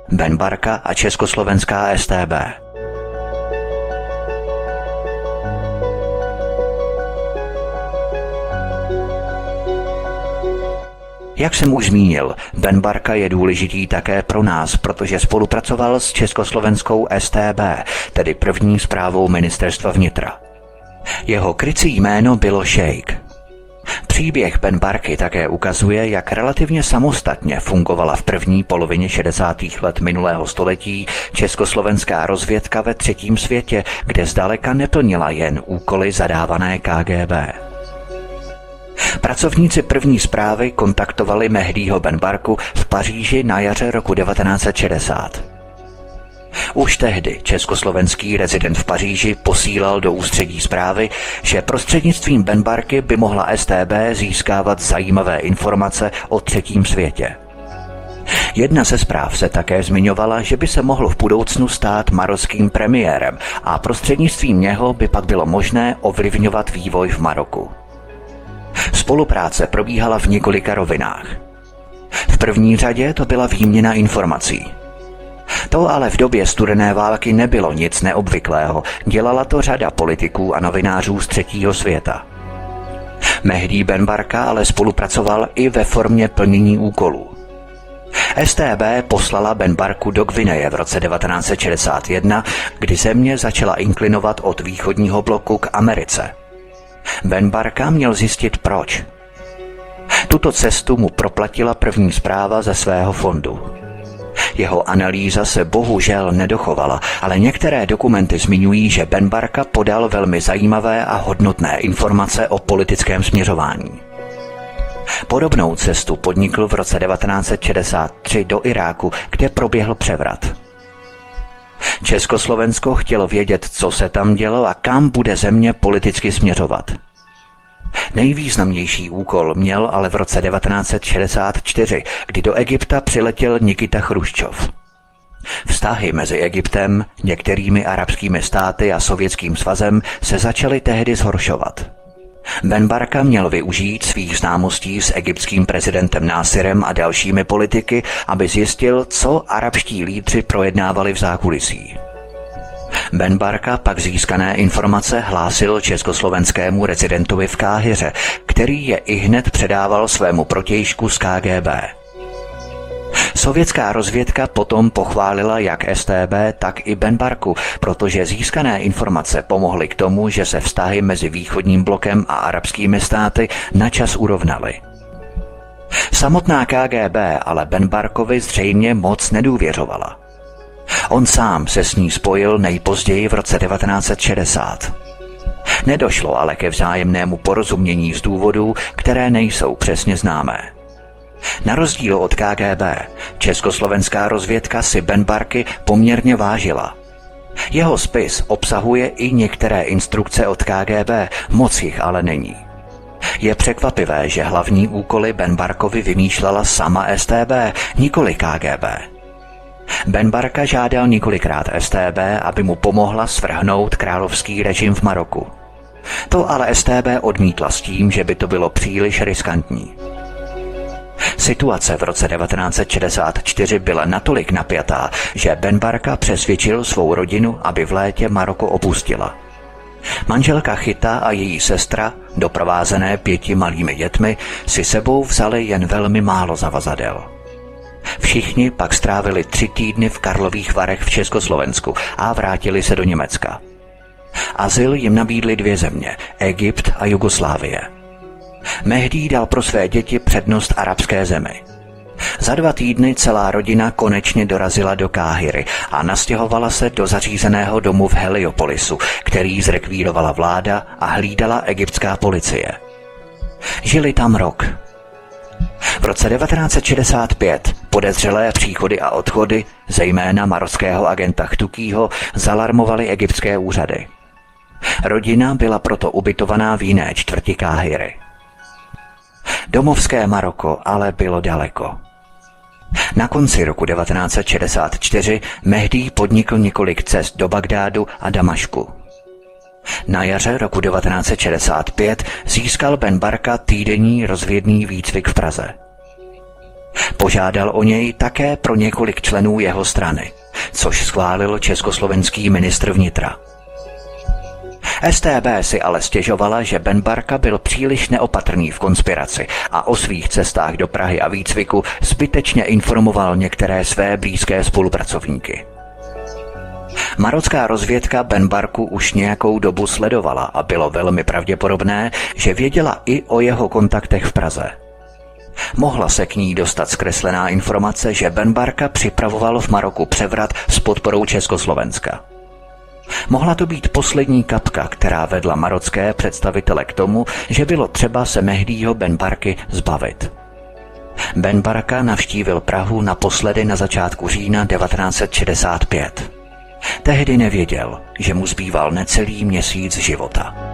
Ben Barka a československá StB. Jak jsem už zmínil, Ben Barka je důležitý také pro nás, protože spolupracoval s československou StB, tedy první správou ministerstva vnitra. Jeho krycí jméno bylo Šejk. Příběh Ben Barky také ukazuje, jak relativně samostatně fungovala v první polovině 60. let minulého století československá rozvědka ve třetím světě, kde zdaleka neplnila jen úkoly zadávané KGB. Pracovníci první správy kontaktovali Mehdího Ben Barku v Paříži na jaře roku 1960. Už tehdy československý rezident v Paříži posílal do ústředí zprávy, že prostřednictvím Ben Barky by mohla StB získávat zajímavé informace o třetím světě. Jedna ze zpráv se také zmiňovala, že by se mohl v budoucnu stát marockým premiérem a prostřednictvím něho by pak bylo možné ovlivňovat vývoj v Maroku. Spolupráce probíhala v několika rovinách. V první řadě to byla výměna informací. To ale v době studené války nebylo nic neobvyklého, dělala to řada politiků a novinářů z třetího světa. Mehdí Ben Barka ale spolupracoval i ve formě plnění úkolů. StB poslala Ben Barku do Gvineje v roce 1961, kdy země začala inklinovat od východního bloku k Americe. Ben Barka měl zjistit proč. Tuto cestu mu proplatila první zpráva ze svého fondu. Jeho analýza se bohužel nedochovala, ale některé dokumenty zmiňují, že Ben Barka podal velmi zajímavé a hodnotné informace o politickém směřování. Podobnou cestu podnikl v roce 1963 do Iráku, kde proběhl převrat. Československo chtělo vědět, co se tam dělo a kam bude země politicky směřovat. Nejvýznamnější úkol měl ale v roce 1964, kdy do Egypta přiletěl Nikita Chruščov. Vztahy mezi Egyptem, některými arabskými státy a Sovětským svazem se začaly tehdy zhoršovat. Ben Barka měl využít svých známostí s egyptským prezidentem Násirem a dalšími politiky, aby zjistil, co arabští lídři projednávali v zákulisí. Ben Barka pak získané informace hlásil československému rezidentovi v Káhiře, který je ihned předával svému protějšku z KGB. Sovětská rozvědka potom pochválila jak StB, tak i Ben Barku, protože získané informace pomohly k tomu, že se vztahy mezi východním blokem a arabskými státy načas urovnaly. Samotná KGB ale Ben Barkovi zřejmě moc nedůvěřovala. On sám se s ní spojil nejpozději v roce 1960. Nedošlo ale ke vzájemnému porozumění z důvodů, které nejsou přesně známé. Na rozdíl od KGB, československá rozvědka si Ben Barky poměrně vážila. Jeho spis obsahuje i některé instrukce od KGB, moc jich ale není. Je překvapivé, že hlavní úkoly Ben Barkovi vymýšlela sama StB, nikoli KGB. Ben Barka žádal několikrát StB, aby mu pomohla svrhnout královský režim v Maroku. To ale StB odmítla s tím, že by to bylo příliš riskantní. Situace v roce 1964 byla natolik napjatá, že Ben Barka přesvědčil svou rodinu, aby v létě Maroko opustila. Manželka Chita a její sestra, doprovázené 5 malými dětmi, si sebou vzali jen velmi málo zavazadel. Všichni pak strávili 3 týdny v Karlových Varech v Československu a vrátili se do Německa. Azyl jim nabídly 2 země, Egypt a Jugoslávie. Mehdí dal pro své děti přednost arabské zemi. Za 2 týdny celá rodina konečně dorazila do Káhiry a nastěhovala se do zařízeného domu v Heliopolisu, který zrekvírovala vláda a hlídala egyptská policie. Žili tam rok. V roce 1965 podezřelé příchody a odchody, zejména marockého agenta Chtukýho, zalarmovaly egyptské úřady. Rodina byla proto ubytovaná v jiné čtvrti Káhiry. Domovské Maroko ale bylo daleko. Na konci roku 1964 Mehdí podnikl několik cest do Bagdádu a Damašku. Na jaře roku 1965 získal Ben Barka týdenní rozvědný výcvik v Praze. Požádal o něj také pro několik členů jeho strany, což schválil československý ministr vnitra. StB si ale stěžovala, že Ben Barka byl příliš neopatrný v konspiraci a o svých cestách do Prahy a výcviku zbytečně informoval některé své blízké spolupracovníky. Marocká rozvědka Ben Barku už nějakou dobu sledovala a bylo velmi pravděpodobné, že věděla i o jeho kontaktech v Praze. Mohla se k ní dostat zkreslená informace, že Ben Barka připravoval v Maroku převrat s podporou Československa. Mohla to být poslední kapka, která vedla marocké představitele k tomu, že bylo třeba se Mehdího Ben Barky zbavit. Ben Barka navštívil Prahu naposledy na začátku října 1965. Tehdy nevěděl, že mu zbýval necelý měsíc života.